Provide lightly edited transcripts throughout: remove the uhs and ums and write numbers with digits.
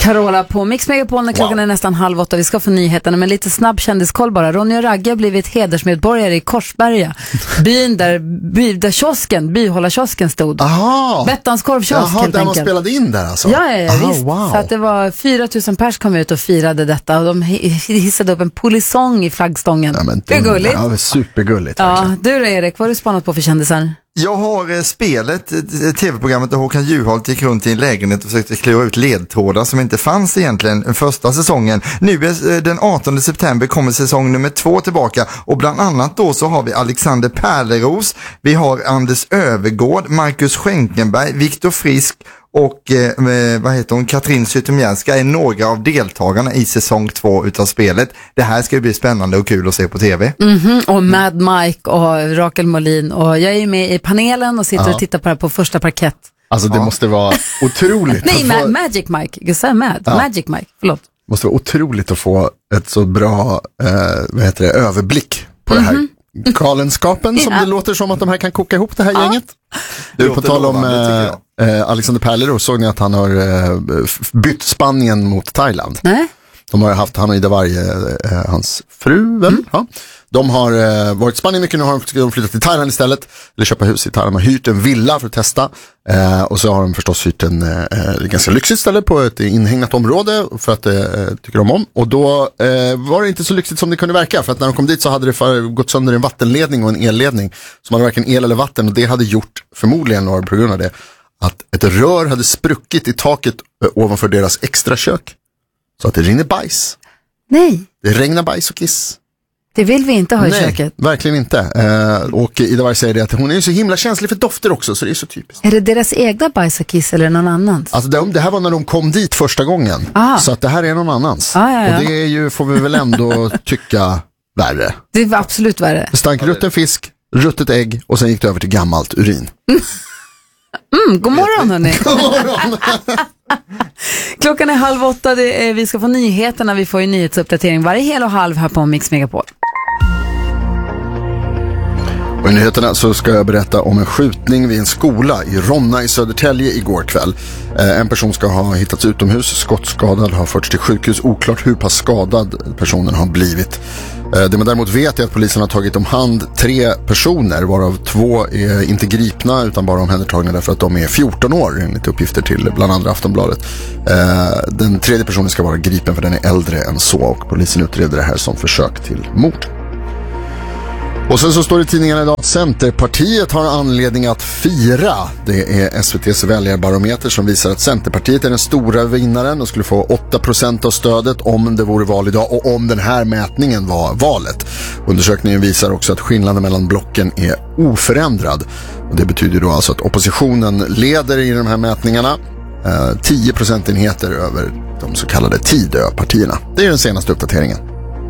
Carola på Mix Megapol när klockan är nästan 7:30. Vi ska få nyheterna, men lite snabb kändiskoll bara. Ronny och Ragge har blivit hedersmedborgare i Korsberga. Byn där kiosken, byhållarkiosken stod. Aha. Bettans korvkiosk, Jaha, helt där man enkelt. spelade in där alltså? Ja, visst. Wow. Så att det var 4000 pers kom ut och firade detta. Och de hissade upp en polisong i flaggstången. Ja, men det är gulligt. Ja, det är supergulligt. Ja, verkligen. du då Erik, vad har du spanat på för kändisar? Jag har spelet, tv-programmet där Håkan Juholt gick runt i en lägenhet och försökte klura ut ledtrådar som inte fanns egentligen den första säsongen. Nu den 18 september kommer säsong nummer 2 tillbaka och bland annat då så har vi Alexander Pärleros, vi har Anders Övergård, Marcus Schenkenberg, Viktor Frisk och Katrin Zytomierska är några av deltagarna i säsong 2 utav spelet. Det här ska ju bli spännande och kul att se på tv. Och Mad Mike och Rakel Molin, och jag är ju med i panelen och sitter och tittar på det här på första parkett. Alltså det måste vara otroligt. Nej, Magic Mike. Jag sa Magic Mike, förlåt. Det måste vara otroligt att få ett så bra överblick på det här galenskapen som det låter som att de här kan koka ihop det här gänget. Du, på tal om Alexander Pärleros, såg ni att han har bytt Spanien mot Thailand? Nej. De har haft, han och Ida Warje, hans fru, väl? Ja. De har varit i Spanien mycket, nu har de flyttat till Thailand istället, eller köpa hus i Thailand. De har hyrt en villa för att testa, och så har de förstås hyrt en ganska lyxigt ställe på ett inhägnat område för att tycker de om. Och då var det inte så lyxigt som det kunde verka, för att när de kom dit så hade det gått sönder en vattenledning och en elledning som hade varken el eller vatten, och det hade gjort förmodligen på grund av det att ett rör hade spruckit i taket ovanför deras extra kök. Så att det rinner bajs. Nej. Det regnar bajs och kiss. Det vill vi inte ha i köket. Nej, verkligen inte. Och Ida Warje säger det att hon är så himla känslig för dofter också, så det är så typiskt. Är det deras egna bajs och kiss eller någon annans? Alltså det här var när de kom dit första gången. Så att det här är någon annans. Ja. Och det är ju, får vi väl ändå tycka, värre. Det var absolut värre. Det stank rutten fisk, ruttet ägg och sen gick det över till gammalt urin. God morgon hörni. God morgon. Klockan är 7:30, vi ska få nyheterna. Vi får ju nyhetsuppdatering varje hel och halv här på Mix Megapol. Och i nyheterna så ska jag berätta om en skjutning vid en skola i Ronna i Södertälje igår kväll. En person ska ha hittats utomhus, skottskadad, har förts till sjukhus. Oklart hur pass skadad personen har blivit. Det man däremot vet är att polisen har tagit om hand 3 personer, varav 2 är inte gripna utan bara omhändertagna därför att de är 14 år, enligt uppgifter till bland andra Aftonbladet. Den 3:e personen ska vara gripen för den är äldre än så, och polisen utreder det här som försök till mord. Och sen så står det i tidningarna idag att Centerpartiet har anledning att fira. Det är SVT:s väljarbarometer som visar att Centerpartiet är den stora vinnaren och skulle få 8% av stödet om det vore val idag och om den här mätningen var valet. Undersökningen visar också att skillnaden mellan blocken är oförändrad. Och det betyder då alltså att oppositionen leder i de här mätningarna 10 procentenheter över de så kallade Tidöpartierna. Det är den senaste uppdateringen.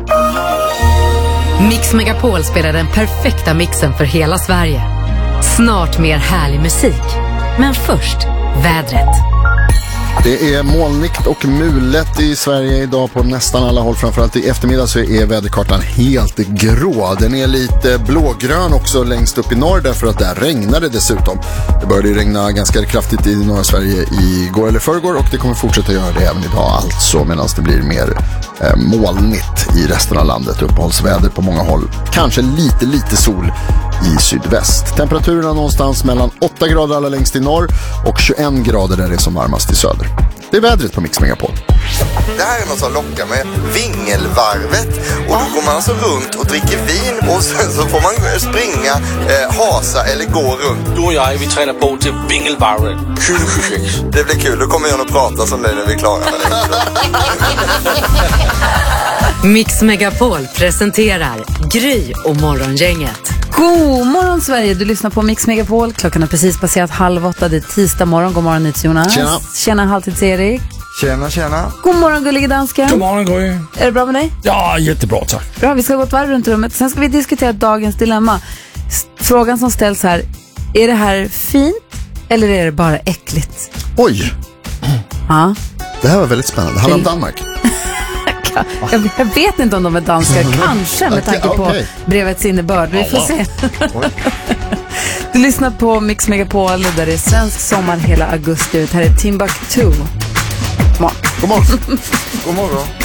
Mix Megapol spelar den perfekta mixen för hela Sverige. Snart mer härlig musik. Men först, vädret. Det är molnigt och mulet i Sverige idag på nästan alla håll. Framförallt i eftermiddag så är väderkartan helt grå. Den är lite blågrön också längst upp i norr därför att där regnar det dessutom. Det började regna ganska kraftigt i norra Sverige igår eller förrgår och det kommer fortsätta göra det även idag alltså, medan det blir mer molnigt i resten av landet. Uppehållsväder på många håll. Kanske lite sol i sydväst. Temperaturerna någonstans mellan 8 grader alla längst i norr och 21 grader där det är som varmast i söder. Det är vädret på Mix Megapol. Det här är något som lockar med Vingelvarvet. Och då går man alltså runt och dricker vin och sen så får man springa, hasa eller gå runt. Du och jag, vi tränar på till Vingelvarvet 2026. Det blir kul, då kommer jag att prata som dig när vi är klara med det. Mix Megapol presenterar Gry och Morgongänget. God morgon Sverige, du lyssnar på Mix Megapol. Klockan är precis passerat 7:30, det är tisdag morgon. God morgon Jonas. Tjena. Tjena Halvtids-Erik. Tjena. God morgon gullige dansken. God morgon Gry. Är det bra med dig? Ja, jättebra tack. Bra, vi ska gå ett varv runt rummet. Sen ska vi diskutera dagens dilemma. Frågan som ställs här, är det här fint eller är det bara äckligt? Oj, Ja. det här var väldigt spännande. Det handlar om Danmark. Jag vet inte om de är danska, kanske med tanke på brevets innebörd. Vi får se. Du lyssnar på Mix Megapol där det är svensk sommar hela augusti ut. Här är Timbuktu. Smart. God morgon. God morgon.